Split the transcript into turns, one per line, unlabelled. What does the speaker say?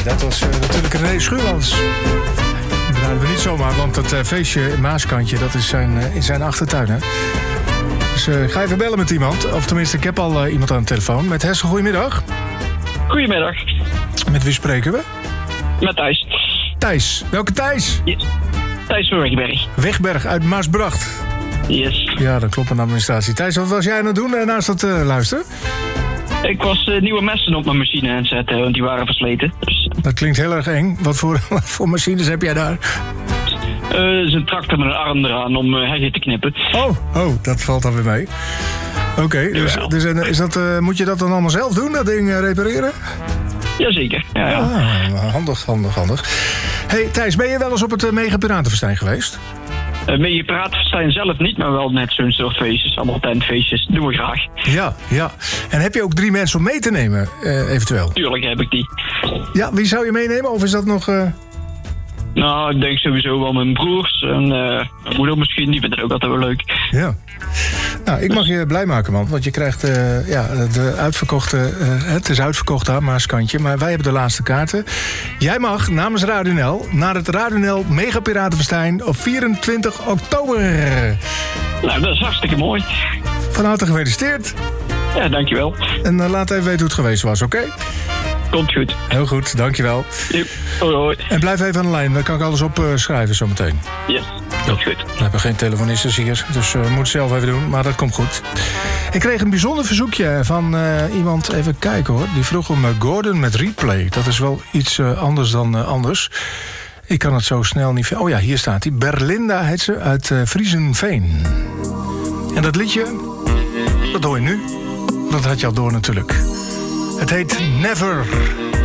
dat was natuurlijk René Schuurmans. Dat draaien we niet zomaar, want dat feestje in Maaskantje, dat is in zijn achtertuin, hè. Dus ik ga even bellen met iemand. Of tenminste, ik heb al iemand aan de telefoon. Met Hessel, goedemiddag.
Goedemiddag.
Met wie spreken we?
Met Thijs.
Thijs. Welke Thijs?
Yes. Thijs van Wegberg.
Wegberg uit Maasbracht.
Yes.
Ja, dat klopt, een administratie. Thijs, wat was jij aan het doen naast dat luisteren?
Ik was nieuwe messen op mijn machine aan het zetten, want die waren versleten. Dus,
Dat klinkt heel erg eng. Wat voor machines heb jij daar?
is een tractor met een arm eraan om heggen te knippen.
Oh, dat valt dan weer mee. Oké, dus is dat, moet je dat dan allemaal zelf doen, dat ding repareren?
Jazeker, ja.
Ah, handig. Hey Thijs, ben je wel eens op het Mega Piratenfestijn geweest?
Mee praten zelf niet, maar wel net zo'n soort feestjes. Allemaal tentfeestjes, doen we graag.
Ja. En heb je ook 3 mensen om mee te nemen, eventueel?
Tuurlijk heb ik die.
Ja, wie zou je meenemen? Of is dat nog...
Nou, ik denk sowieso wel mijn broers en mijn moeder misschien. Die vinden het ook altijd wel leuk.
Ja. Nou, ik mag je blij maken, man. Want je krijgt de uitverkochte... het is uitverkocht aan Maaskantje, maar wij hebben de laatste kaarten. Jij mag namens Radio NL naar het Radio NL Mega Piratenfestijn op 24 oktober.
Nou, dat is hartstikke mooi.
Van harte gefeliciteerd.
Ja, dankjewel.
En laat even weten hoe het geweest was, oké?
Komt goed.
Heel goed, dankjewel.
Yep. Hoi.
En blijf even aan de lijn, dan kan ik alles opschrijven zometeen.
Yes, dat is goed.
We hebben geen telefonistes hier, dus we moeten het zelf even doen, maar dat komt goed. Ik kreeg een bijzonder verzoekje van iemand, even kijken hoor. Die vroeg om Gordon met Replay. Dat is wel iets anders dan anders. Ik kan het zo snel niet... Oh ja, hier staat hij. Berlinda heet ze, uit Friesenveen. En dat liedje, dat hoor je nu. Dat had je al door natuurlijk. Het heet Never.